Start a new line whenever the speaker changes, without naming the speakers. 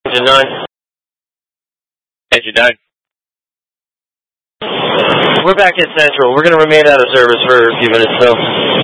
Engine 9.
Engine 9.
We're back at Central. We're going to remain out of service for a few minutes, so